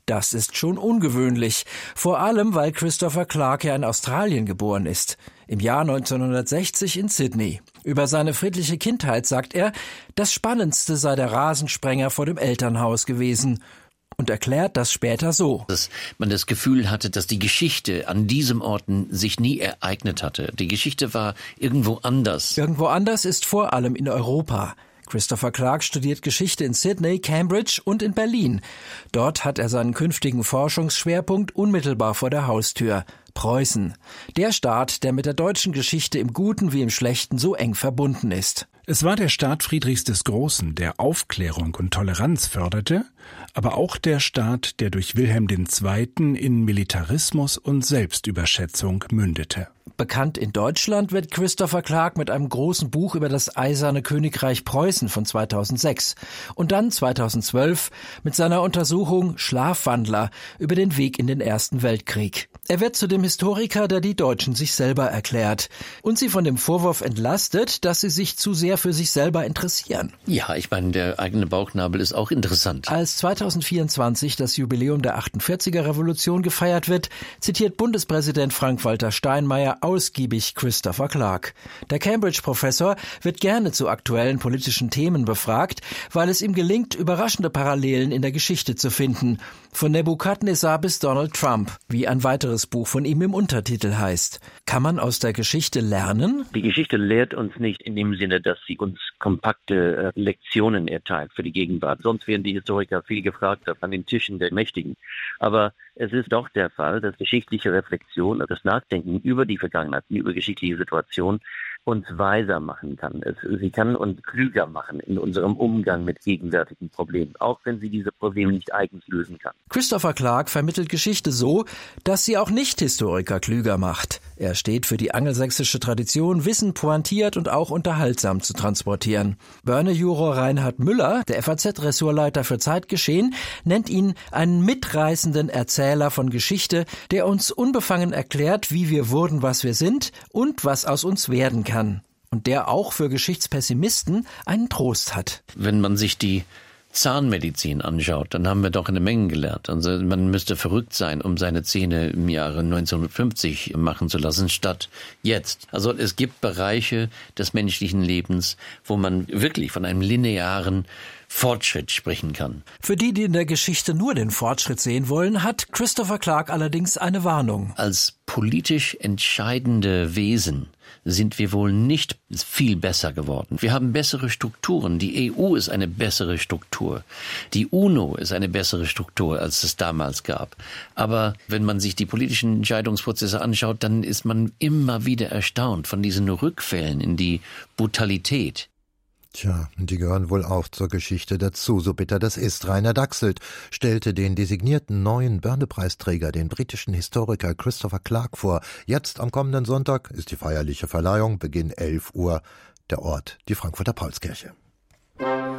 Das ist schon ungewöhnlich, vor allem weil Christopher Clark ja in Australien geboren ist, im Jahr 1960 in Sydney. Über seine friedliche Kindheit sagt er, das Spannendste sei der Rasensprenger vor dem Elternhaus gewesen und erklärt das später so. Dass man das Gefühl hatte, dass die Geschichte an diesem Ort sich nie ereignet hatte. Die Geschichte war irgendwo anders. Irgendwo anders ist vor allem in Europa. Christopher Clark studiert Geschichte in Sydney, Cambridge und in Berlin. Dort hat er seinen künftigen Forschungsschwerpunkt unmittelbar vor der Haustür. Preußen. Der Staat, der mit der deutschen Geschichte im Guten wie im Schlechten so eng verbunden ist. Es war der Staat Friedrichs des Großen, der Aufklärung und Toleranz förderte, aber auch der Staat, der durch Wilhelm II. In Militarismus und Selbstüberschätzung mündete. Bekannt in Deutschland wird Christopher Clark mit einem großen Buch über das Eiserne Königreich Preußen von 2006 und dann 2012 mit seiner Untersuchung Schlafwandler über den Weg in den Ersten Weltkrieg. Er wird zu dem Historiker, der die Deutschen sich selber erklärt und sie von dem Vorwurf entlastet, dass sie sich zu sehr für sich selber interessieren. Ja, ich meine, der eigene Bauchnabel ist auch interessant. Als 2024 das Jubiläum der 48er Revolution gefeiert wird, zitiert Bundespräsident Frank-Walter Steinmeier ausgiebig Christopher Clark. Der Cambridge-Professor wird gerne zu aktuellen politischen Themen befragt, weil es ihm gelingt, überraschende Parallelen in der Geschichte zu finden. Von Nebukadnezar bis Donald Trump, wie ein weiteres Buch von ihm im Untertitel heißt. Kann man aus der Geschichte lernen? Die Geschichte lehrt uns nicht in dem Sinne, dass sie uns kompakte Lektionen erteilt für die Gegenwart. Sonst werden die Historiker viel gefragter an den Tischen der Mächtigen. Aber es ist doch der Fall, dass geschichtliche Reflexion, das Nachdenken über die Vergangenheit, über geschichtliche Situationen uns weiser machen kann. Sie kann uns klüger machen in unserem Umgang mit gegenwärtigen Problemen, auch wenn sie diese Probleme nicht eigens lösen kann. Christopher Clark vermittelt Geschichte so, dass sie auch Nicht-Historiker klüger macht. Er steht für die angelsächsische Tradition, Wissen pointiert und auch unterhaltsam zu transportieren. Börne-Juror Reinhard Müller, der FAZ-Ressortleiter für Zeitgeschehen, nennt ihn einen mitreißenden Erzähler von Geschichte, der uns unbefangen erklärt, wie wir wurden, was wir sind und was aus uns werden kann. Und der auch für Geschichtspessimisten einen Trost hat. Wenn man sich die Zahnmedizin anschaut, dann haben wir doch eine Menge gelernt. Also man müsste verrückt sein, um seine Zähne im Jahre 1950 machen zu lassen, statt jetzt. Also es gibt Bereiche des menschlichen Lebens, wo man wirklich von einem linearen Fortschritt sprechen kann. Für die in der Geschichte nur den Fortschritt sehen wollen, hat Christopher Clark allerdings eine Warnung. Als politisch entscheidende Wesen sind wir wohl nicht viel besser geworden. Wir haben bessere Strukturen. Die EU ist eine bessere Struktur. Die UNO ist eine bessere Struktur, als es damals gab. Aber wenn man sich die politischen Entscheidungsprozesse anschaut, dann ist man immer wieder erstaunt von diesen Rückfällen in die Brutalität. Tja, die gehören wohl auch zur Geschichte dazu, so bitter das ist. Rainer Dachselt stellte den designierten neuen Börne-Preisträger, den britischen Historiker Christopher Clark, vor. Jetzt am kommenden Sonntag ist die feierliche Verleihung, Beginn 11 Uhr. Der Ort, die Frankfurter Paulskirche.